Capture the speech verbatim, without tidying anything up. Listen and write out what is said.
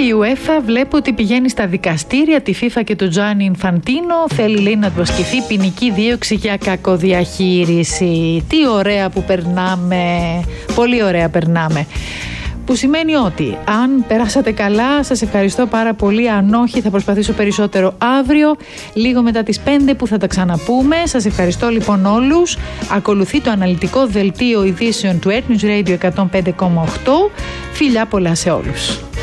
η UEFA βλέπω ότι πηγαίνει στα δικαστήρια τη FIFA και τον Τζάνι Ινφαντίνο. Θέλει, λέει, να του ασκηθεί ποινική δίωξη για κακοδιαχείριση. Τι ωραία που περνάμε. Πολύ ωραία περνάμε. Που σημαίνει ότι αν περάσατε καλά, σας ευχαριστώ πάρα πολύ. Αν όχι, θα προσπαθήσω περισσότερο αύριο, λίγο μετά τις πέντε που θα τα ξαναπούμε. Σας ευχαριστώ λοιπόν όλους. Ακολουθεί το αναλυτικό δελτίο ειδήσεων του Earth News Radio εκατόν πέντε κόμμα οκτώ. Φιλιά πολλά σε όλους.